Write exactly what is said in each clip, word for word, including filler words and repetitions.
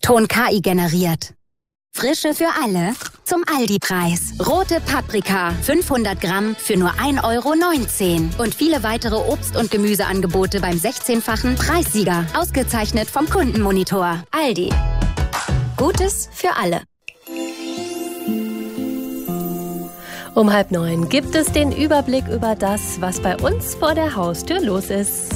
Ton K I generiert. Frische für alle zum Aldi-Preis. Rote Paprika, fünfhundert Gramm für nur ein Euro neunzehn. Und viele weitere Obst- und Gemüseangebote beim sechzehnfachen Preissieger. Ausgezeichnet vom Kundenmonitor. Aldi. Gutes für alle. Um halb neun gibt es den Überblick über das, was bei uns vor der Haustür los ist.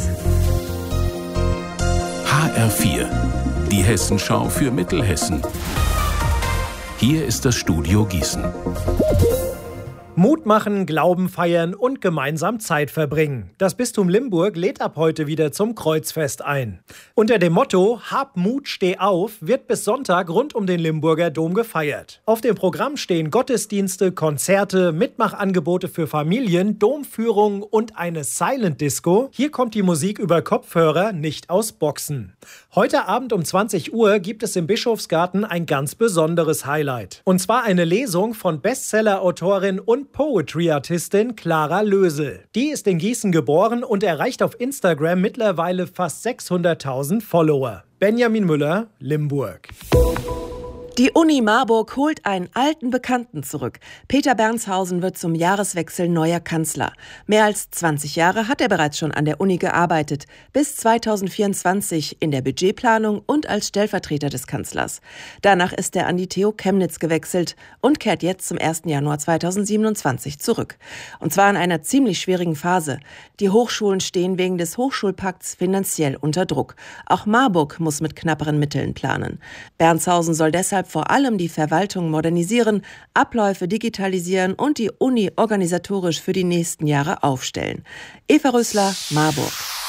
H R vier, die Hessenschau für Mittelhessen. Hier ist das Studio Gießen. Mut machen, Glauben feiern und gemeinsam Zeit verbringen. Das Bistum Limburg lädt ab heute wieder zum Kreuzfest ein. Unter dem Motto Hab Mut, steh auf wird bis Sonntag rund um den Limburger Dom gefeiert. Auf dem Programm stehen Gottesdienste, Konzerte, Mitmachangebote für Familien, Domführungen und eine Silent Disco. Hier kommt die Musik über Kopfhörer, nicht aus Boxen. Heute Abend um zwanzig Uhr gibt es im Bischofsgarten ein ganz besonderes Highlight. Und zwar eine Lesung von Bestseller-Autorin und Poetry-Artistin Clara Lösel. Die ist in Gießen geboren und erreicht auf Instagram mittlerweile fast sechshunderttausend Follower. Benjamin Müller, Limburg. Die Uni Marburg holt einen alten Bekannten zurück. Peter Bernshausen wird zum Jahreswechsel neuer Kanzler. Mehr als zwanzig Jahre hat er bereits schon an der Uni gearbeitet, bis zweitausendvierundzwanzig in der Budgetplanung und als Stellvertreter des Kanzlers. Danach ist er an die T U Chemnitz gewechselt und kehrt jetzt zum ersten Januar zweitausendsiebenundzwanzig zurück. Und zwar in einer ziemlich schwierigen Phase. Die Hochschulen stehen wegen des Hochschulpakts finanziell unter Druck. Auch Marburg muss mit knapperen Mitteln planen. Bernshausen soll deshalb vor allem die Verwaltung modernisieren, Abläufe digitalisieren und die Uni organisatorisch für die nächsten Jahre aufstellen. Eva Rösler, Marburg.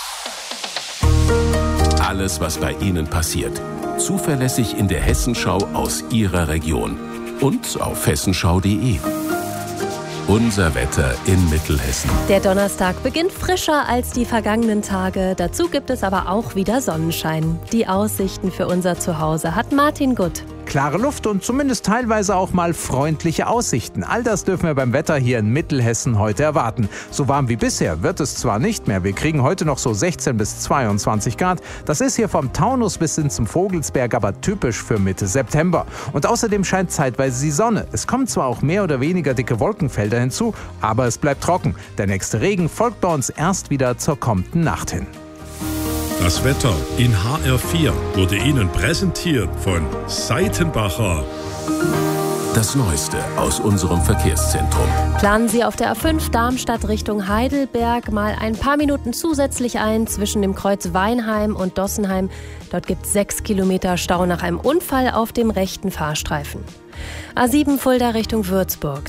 Alles, was bei Ihnen passiert. Zuverlässig in der Hessenschau aus Ihrer Region. Und auf hessenschau punkt de. Unser Wetter in Mittelhessen. Der Donnerstag beginnt frischer als die vergangenen Tage. Dazu gibt es aber auch wieder Sonnenschein. Die Aussichten für unser Zuhause hat Martin Gutt. Klare Luft und zumindest teilweise auch mal freundliche Aussichten. All das dürfen wir beim Wetter hier in Mittelhessen heute erwarten. So warm wie bisher wird es zwar nicht mehr. Wir kriegen heute noch so sechzehn bis zweiundzwanzig Grad. Das ist hier vom Taunus bis hin zum Vogelsberg aber typisch für Mitte September. Und außerdem scheint zeitweise die Sonne. Es kommen zwar auch mehr oder weniger dicke Wolkenfelder hinzu, aber es bleibt trocken. Der nächste Regen folgt bei uns erst wieder zur kommenden Nacht hin. Das Wetter in H R vier wurde Ihnen präsentiert von Seitenbacher. Das Neueste aus unserem Verkehrszentrum. Planen Sie auf der A fünf Darmstadt Richtung Heidelberg mal ein paar Minuten zusätzlich ein zwischen dem Kreuz Weinheim und Dossenheim. Dort gibt es sechs Kilometer Stau nach einem Unfall auf dem rechten Fahrstreifen. A sieben Fulda Richtung Würzburg.